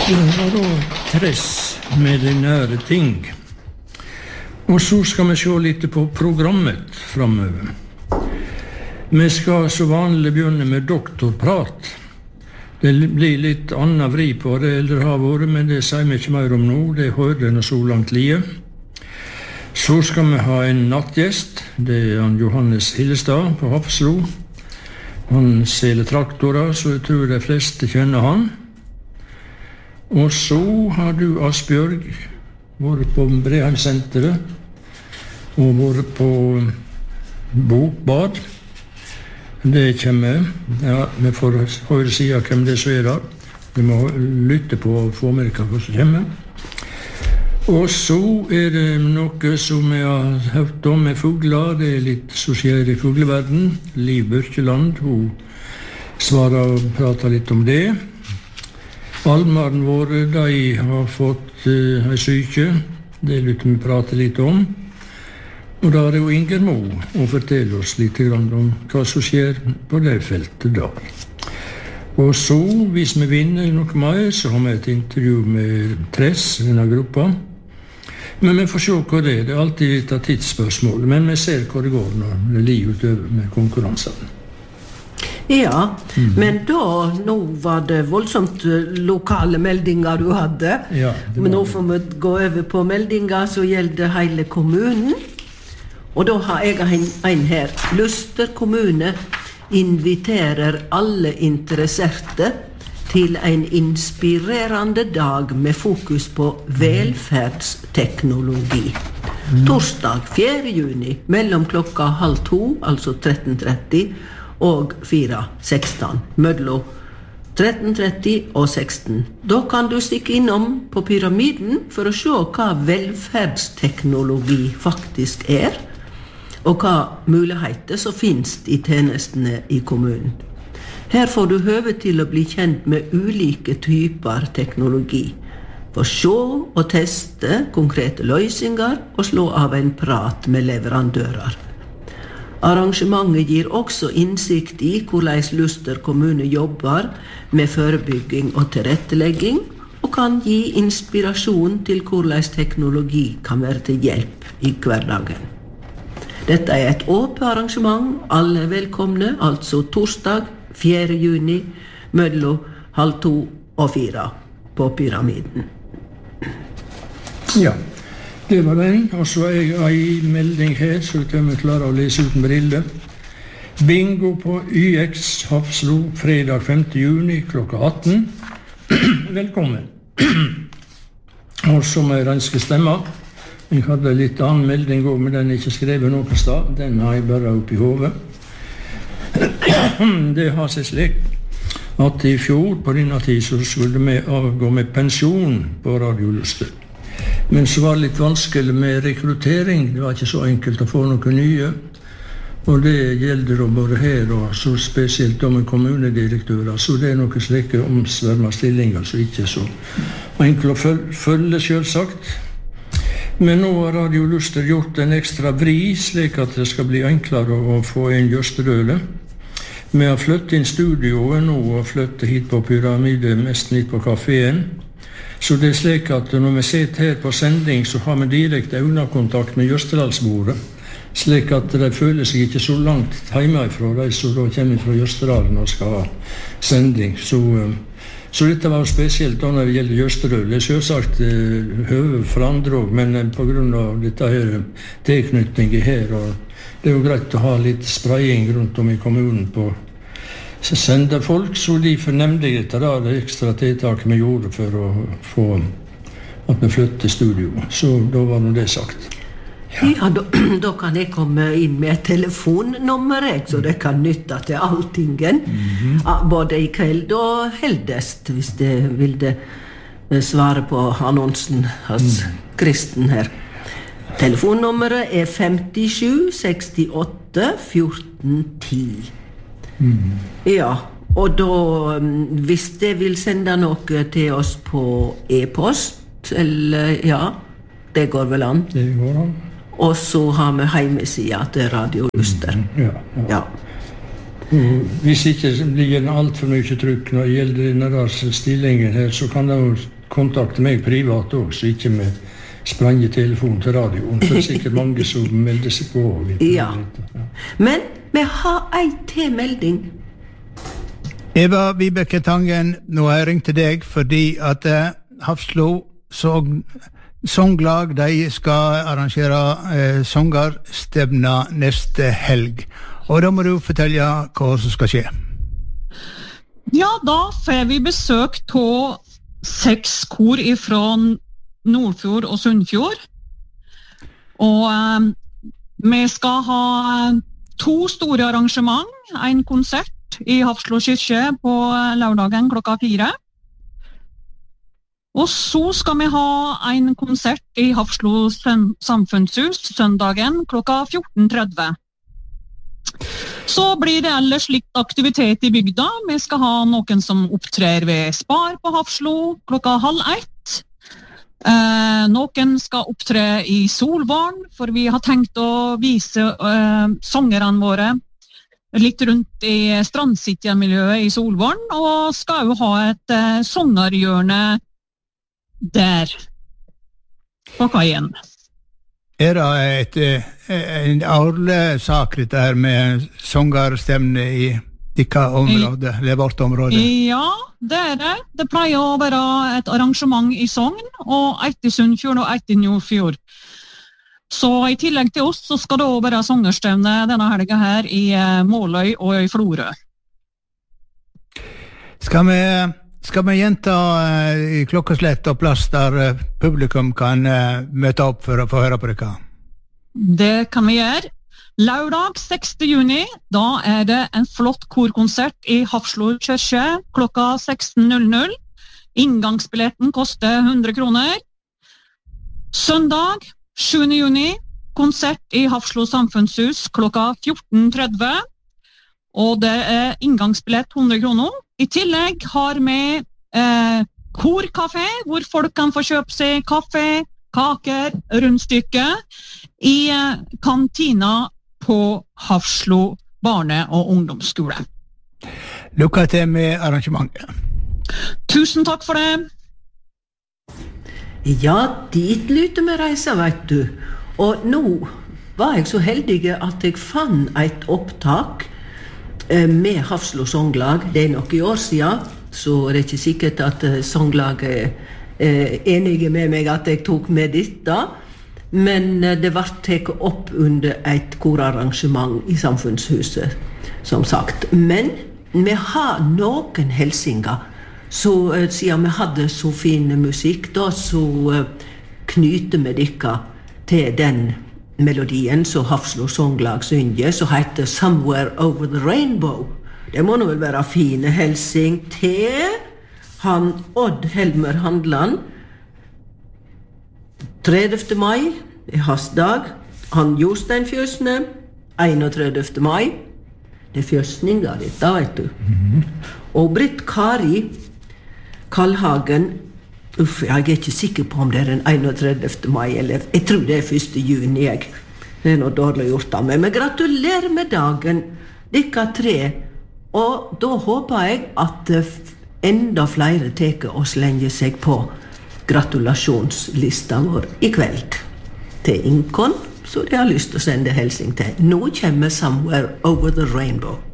Det var da tress med de nære ting. Og så skal vi se litt på programmet fremover. Vi skal så vanlig begynne med doktorprat. Det blir litt annen vri på det eldre har vært, men det sier vi ikke mer om nå. Det hører denne så langt lie. Så skal vi ha en nattgjest. Det han Johannes Hillestad på Hafslo. Han selger traktorer, så jeg tror de fleste kjenner han. Og så har du Asbjørg vært på Breheimsenteret og vært på Bokbad. Det kommer. Ja, vi får høre si av hvem det så da. Vi må lytte på og få med hva som kommer. Og så det noe som jeg har hørt om med fugler. Det litt som skjer i fugleverden. Liv Børkeland, hun svarer og prater litt om det. Almaren våre, de har fått en syke. Det lytter vi prate litt om. Og da det jo Inger Mo å fortelle oss litt om hva som skjer på det feltet da. Og så, hvis vi vinner noe mer, så har vi et intervju med Tress, denne gruppa. Men vi får se hva det er alltid litt av tidsspørsmål, men vi ser hva det går når det ligger utover med konkurransene. Ja, men da, nå var det voldsomt lokale meldinger du hadde. Ja, men nå får vi gå over på meldinger som gjelder hele kommunen. Og da har jeg en her. Luster kommune inviterer alle interesserte til en inspirerende dag med fokus på velferdsteknologi. Torsdag 4. juni mellom klokka 13:30, altså 13:30, og 4:16, mellom 13:30 og 16. Da kan du stikke innom på Pyramiden for å se hva velferdsteknologi faktisk og hva muligheter som finnes i tjenestene i kommunen. Her får du høve til å bli kjent med ulike typer teknologi, få se og teste konkrete løsninger og slå av en prat med leverandører. Arrangementet gir også innsikt i hvordan Luster kommune jobber med forebygging og tilrettelegging, og kan gi inspirasjon til hvordan teknologi kan være til hjelp i hverdagen. Dette et åpent arrangement, alle velkomne, altså torsdag 4. juni, mellom 13:30 og 4 på Pyramiden. Ja, det var den. Og så en melding her, så kan vi klare å lese uten briller. Bingo på YX Hafslo, fredag 5. juni, klokka 18. Velkommen. Og så må jeg renske stemmer. Jeg hadde litt annen melding også, men den ikke skrevet noen sted. Den har jeg bare opp i hodet. Det har seg slik at i fjor på denne tid så skulle vi avgå med pensjon på Radio Luster. Men så var det litt vanskelig med rekruttering. Det var ikke så enkelt å få noen nye. Og det gjelder både her og så spesielt med kommunedirektører. Så det noe slike omsverma stillinger som ikke så enkelt å følge selvsagt. Men nå har Radio Luster gjort en ekstra vri, slik at det skal bli enklere å få en Jøsterøle. Vi har flyttet inn studioet nå og flyttet hit på Pyramide, mest hit på kaféen. Så det slik at når vi sitter her på sending, så har vi direkte øyekontakt med Jøsterdalsbordet, slik at de føler seg ikke så langt hjemmefra, de som da kommer fra Jøsterdalen og skal ha sending. Så dette var spesielt da når det gjelder Jøsterøl. Det selvsagt høve for andre også, men på grunn av dette her tilknytningen her, og det jo greit å ha litt spraying rundt om i kommunen på sende folk, så de fornemte dette da, det ekstra tiltaket vi gjorde for å få at vi flyttet studio. Så da var det sagt. Ja, da kan jeg komme inn med et telefonnummer, så det kan nytte til alltingen. Både i kveld og heldest, hvis det vil svare på annonsen hos Kristen her. Telefonnummeret 57 68 14 10. Ja, og da, hvis det vil sende noe til oss på e-post, eller ja, det går vel an. Det går an. Og så har vi hjemmesida til Radio Luster. Ja. Hvis ikke det blir alt for mye trykk når det gjelder denne stillingen her, så kan de kontakte meg privat også, så ikke med sprangetelefon til radioen. For det sikkert mange som melder seg på. Ja. Men vi har en tilmelding. Eva Vibeke Tangen, nå har jeg ringt til deg fordi at Hafslo Songlag, de skal arrangere songerstevna neste helg. Og da må du fortelle hva som skal skje. Ja, da får vi besøk av 6 kor fra Nordfjord og Sunnfjord. Og vi skal ha 2 store arrangement, en konsert i Hafslo kyrkje på lørdagen klokka 4. Og så skal vi ha en konsert i Hafslo samfunnshus søndagen klokka 14:30. Så blir det ellers litt aktivitet i bygda. Vi skal ha noen som opptrer ved Spar på Hafslo klokka 12:30. Noen skal opptre i Solvorn, for vi har tenkt å vise sangerne våre litt rundt i Strandcity-miljøet i Solvorn, og skal jo ha et songerhjørne der på kaien. Det en årlig sak dette her med songerstevne i dikka område, eller vårt område? Ja, det det. Det pleier å være et arrangement i Sogn, og et i Sunnfjord og et i Nordfjord. Så i tillegg til oss så skal det også være songerstevne denne helga her i Måløy og i Florø. Skal vi gjenta i klokkeslett og plass der publikum kan møte opp for å få høre på dere? Det kan vi gjøre. Lørdag 6. juni, da det en flott korkonsert i Hafslo kyrkje klokka 16:00. Inngangsbilletten koster 100 kroner. Søndag 7. juni, konsert i Hafslo samfunnshus klokka 14:30, og det inngangsbillett 100 kroner. I tillegg har vi korkafé, hvor folk kan få kjøpe seg kaffe, kaker, rundstykke i kantina på Hafslo barne- og ungdomsskole. Lykke til med arrangementet. Tusen takk for det. Ja, dit lyter vi reise, vet du. Og nå var jeg så heldig at jeg fann et opptak med Hafslo Songlag. Det nok i år siden, så det ikke sikkert at Songlaget enige med meg at jeg tok med dette. Men det ble tatt opp under et korarrangement i Samfunnshuset, som sagt. Men vi har noen helsinger. Så siden vi hadde så fin musikk, da, så knyter vi dere til den melodien som Hafslo Songlag synger, som heter Somewhere Over the Rainbow. Det må nå vel være fine helsing til han Odd Helmer Handland. 30. mai hans dag. Han Jostein Fjøsne 31. mai. Det fjøsninga dette, vet du. Og Britt Kari Kallhagen, jeg ikke sikker på om det den 31. mai, eller jeg tror det 1. juni, jeg. Det noe dårlig gjort av meg, men gratulerer med dagen, dere 3. Og da håper jeg at enda flere teker og slenger seg på gratulasjonslista vår i kveld. Til Inkon, så de har lyst til å sende helsing til. Nå kommer Somewhere Over the Rainbow.